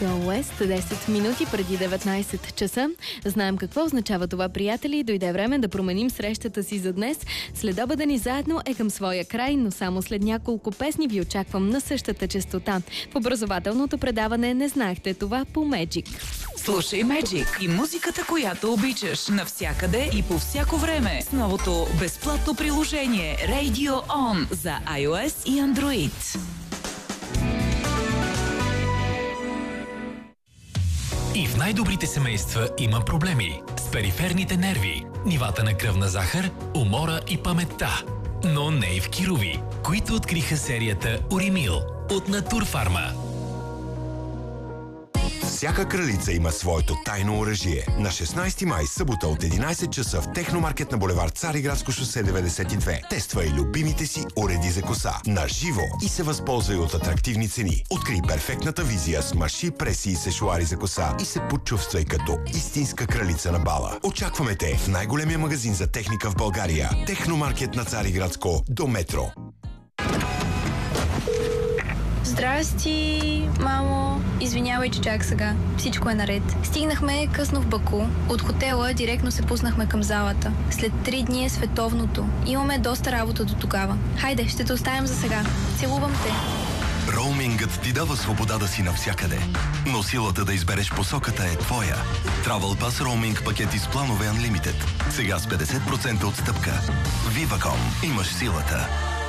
Радио Уест, 10 минути преди 19 часа. Знаем какво означава това, приятели. Дойде време да променим срещата си за днес. Следобеда ни заедно е към своя край, но само след няколко песни ви очаквам на същата честота. В образователното предаване Не знаехте това по Magic. Слушай Magic и музиката, която обичаш, навсякъде и по всяко време с новото безплатно приложение Radio On за iOS и Android. И в най-добрите семейства има проблеми с периферните нерви, нивата на кръвна захар, умора и паметта. Но не и в Кирови, които откриха серията Уримил от Натурфарма. Всяка кралица има своето тайно оръжие. На 16 май, събота от 11 часа в Техномаркет на булевард Цариградско шосе 92. Тествай любимите си уреди за коса на живо и се възползвай от атрактивни цени. Открий перфектната визия с маши, преси и сешуари за коса и се почувствай като истинска кралица на бала. Очакваме те в най-големия магазин за техника в България. Техномаркет на Цариградско до метро. Здрасти, мамо. Извинявай, че чак сега. Всичко е наред. Стигнахме късно в Баку. От хотела директно се пуснахме към залата. След 3 дни е световното. Имаме доста работа до тогава. Хайде, ще те оставим за сега. Целувам те. Роумингът ти дава свобода да си навсякъде, но силата да избереш посоката е твоя. Travel Pass роуминг пакети с планове Unlimited. Сега с 50% отстъпка. Viva.com. Имаш силата.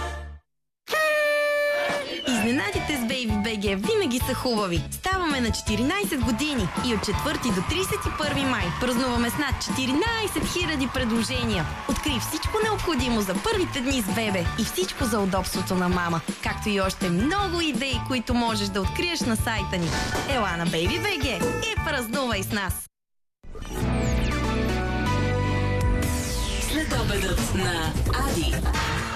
Изненадите с Baby BG винаги са хубави. Ставаме на 14 години и от 4 до 31 май празнуваме с над 14 000 предложения. Открий всичко необходимо за първите дни с бебе и всичко за удобството на мама, както и още много идеи, които можеш да откриеш на сайта ни. Ела на Baby BG и празнувай с нас! Следобедът на Ади.